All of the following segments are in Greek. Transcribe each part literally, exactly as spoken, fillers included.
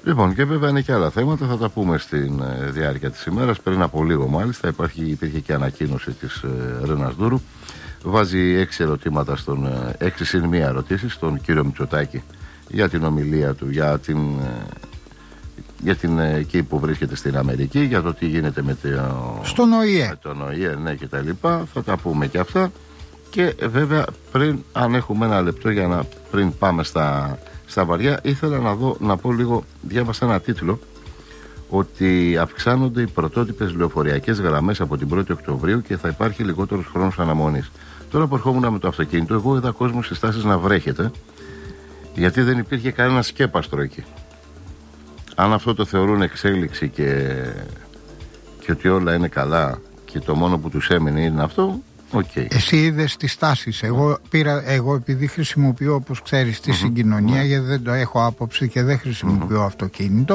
Λοιπόν, και βέβαια είναι και άλλα θέματα, θα τα πούμε στην ε, διάρκεια της ημέρας. Πριν από λίγο μάλιστα υπάρχει, υπήρχε και ανακοίνωση της ε, Ρένας Δούρου. Βάζει έξι ερωτήματα, στον, ε, έξι συν μία ερωτήσεις στον κύριο Μητσοτάκη για την ομιλία του, για την, ε, για την ε, εκεί που βρίσκεται στην Αμερική, για το τι γίνεται με, το, στον ΟΗΕ. με τον ΟΗΕ, ναι, και τα λοιπά. Θα τα πούμε και αυτά. Και βέβαια πριν, αν έχουμε ένα λεπτό για να πριν πάμε στα... Στα βαριά, ήθελα να, δω, να πω λίγο, διάβασα ένα τίτλο ότι αυξάνονται οι πρωτότυπες λεωφορειακές γραμμές από την πρώτη Οκτωβρίου και θα υπάρχει λιγότερος χρόνος αναμονής. Τώρα που ερχόμουν με το αυτοκίνητο, εγώ είδα κόσμο σε στάσεις να βρέχεται, γιατί δεν υπήρχε κανένα σκέπαστρο εκεί. Αν αυτό το θεωρούν εξέλιξη και, και ότι όλα είναι καλά και το μόνο που τους έμεινε είναι αυτό, okay. Εσύ είδες τις τάσεις. Εγώ, πήρα, εγώ επειδή χρησιμοποιώ, όπως ξέρεις, τη mm-hmm. συγκοινωνία, mm-hmm. γιατί δεν το έχω άποψη και δεν χρησιμοποιώ mm-hmm. αυτοκίνητο,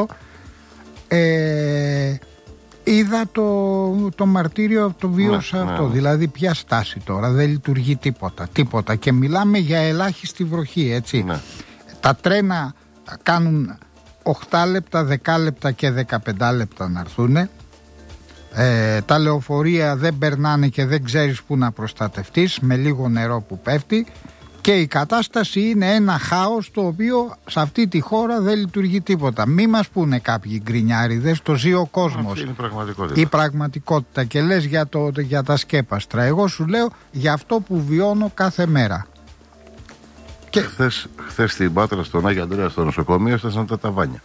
ε, είδα το, το μαρτύριο, το βίωσα ναι, αυτό. Ναι. Δηλαδή ποια στάση τώρα, δεν λειτουργεί τίποτα, τίποτα. Και μιλάμε για ελάχιστη βροχή, έτσι. Ναι. Τα τρένα κάνουν οκτώ λεπτά, δέκα λεπτά και δεκαπέντε λεπτά να έρθουνε. Ε, τα λεωφορεία δεν περνάνε και δεν ξέρεις που να προστατευτείς, με λίγο νερό που πέφτει, και η κατάσταση είναι ένα χάος το οποίο σε αυτή τη χώρα δεν λειτουργεί τίποτα. Μη μας πούνε κάποιοι γκρινιάριδες, το ζει ο κόσμος. Είναι η πραγματικότητα. Η πραγματικότητα. Και λες για, το, για τα σκέπαστρα. Εγώ σου λέω για αυτό που βιώνω κάθε μέρα. Και χθες, χθες στην Πάτρα, στον Άγιο Ανδρέα, στο νοσοκομείο, έφτασαν τα ταβάνια.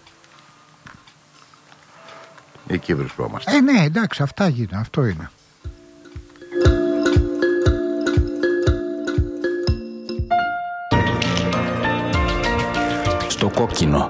Εκεί βρισκόμαστε. Ε, ναι, εντάξει, αυτά γίνονται, αυτό είναι. Στο κόκκινο.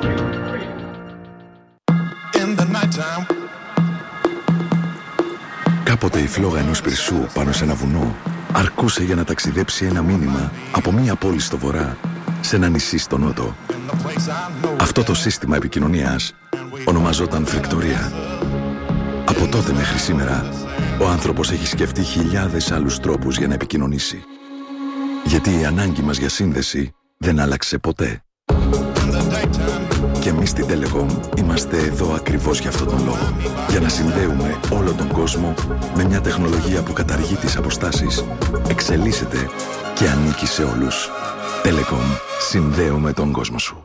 Κάποτε η φλόγα ενός πυρσού πάνω σε ένα βουνό αρκούσε για να ταξιδέψει ένα μήνυμα από μία πόλη στο βορρά σε ένα νησί στο νότο. Αυτό το σύστημα επικοινωνίας ονομαζόταν φρικτορία. Από τότε μέχρι σήμερα, ο άνθρωπος έχει σκεφτεί χιλιάδες άλλους τρόπους για να επικοινωνήσει. Γιατί η ανάγκη μας για σύνδεση δεν άλλαξε ποτέ. Και εμείς στην Telecom είμαστε εδώ ακριβώς για αυτόν τον λόγο. Για να συνδέουμε όλο τον κόσμο με μια τεχνολογία που καταργεί τις αποστάσεις, εξελίσσεται και ανήκει σε όλους. Telecom. Συνδέουμε τον κόσμο σου.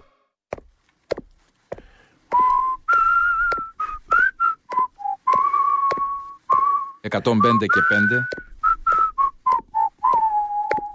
εκατόν πέντε και πέντε